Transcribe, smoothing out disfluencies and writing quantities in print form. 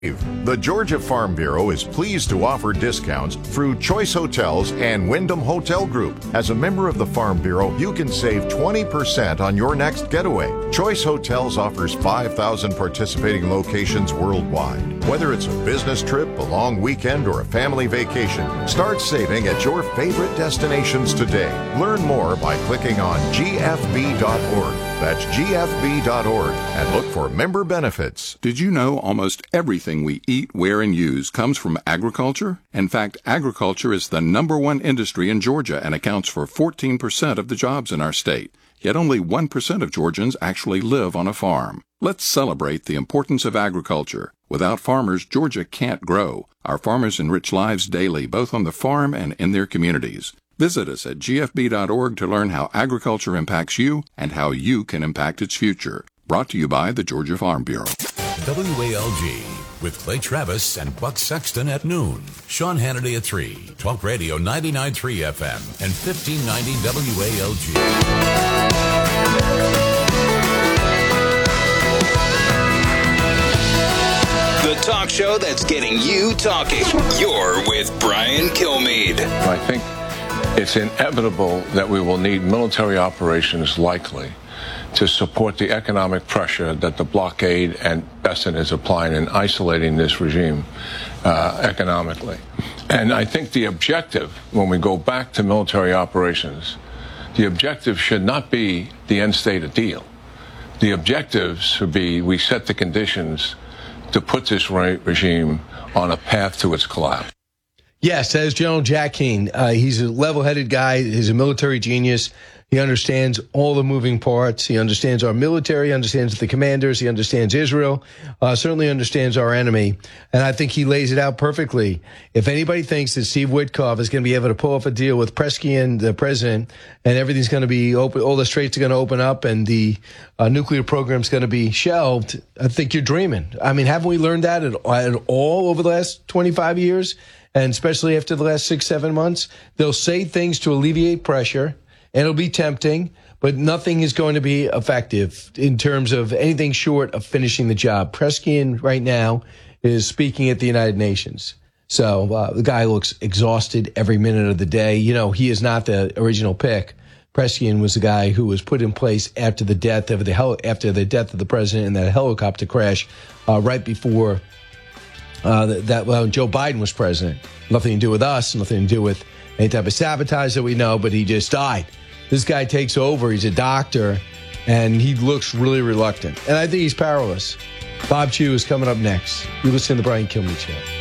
The Georgia Farm Bureau is pleased to offer discounts through Choice Hotels and Wyndham Hotel Group. As a member of the Farm Bureau, you can save 20% on your next getaway. Choice Hotels offers 5,000 participating locations worldwide. Whether it's a business trip, a long weekend, or a family vacation, start saving at your favorite destinations today. Learn more by clicking on gfb.org. That's gfb.org and look for member benefits. Did you know almost everything we eat, wear, and use comes from agriculture? In fact, agriculture is the #1 industry in Georgia and accounts for 14% of the jobs in our state. Yet only 1% of Georgians actually live on a farm. Let's celebrate the importance of agriculture. Without farmers, Georgia can't grow. Our farmers enrich lives daily, both on the farm and in their communities. Visit us at gfb.org to learn how agriculture impacts you and how you can impact its future. Brought to you by the Georgia Farm Bureau. WALG with Clay Travis and Buck Sexton at noon. Sean Hannity at 3. Talk Radio 99.3 FM and 1590 WALG. The talk show that's getting you talking. You're with Brian Kilmeade. I think it's inevitable that we will need military operations likely to support the economic pressure that the blockade and Besson is applying in isolating this regime economically. And I think the objective, when we go back to military operations, the objective should not be the end state of deal. The objectives should be we set the conditions to put this regime on a path to its collapse. Yes, that is General Jack Keane. He's a level-headed guy. He's a military genius. He understands all the moving parts. He understands our military, he understands the commanders, he understands Israel, certainly understands our enemy. And I think he lays it out perfectly. If anybody thinks that Steve Witkoff is going to be able to pull off a deal with Presky, the president, and everything's going to be open, all the straits are going to open up, and the nuclear program's going to be shelved, I think you're dreaming. I mean, haven't we learned that at all over the last 25 years? And especially after the last 6-7 months? They'll say things to alleviate pressure, and it'll be tempting, but nothing is going to be effective in terms of anything short of finishing the job. Presky right now is speaking at the United Nations. So the guy looks exhausted every minute of the day. You know, he is not the original pick. Presky was the guy who was put in place after the death of the president in that helicopter crash right before when Joe Biden was president. Nothing to do with us, nothing to do with any type of sabotage that we know, but he just died. This guy takes over. He's a doctor, and he looks really reluctant. And I think he's powerless. Bob Chew is coming up next. You listen to the Brian Kilmeade Show.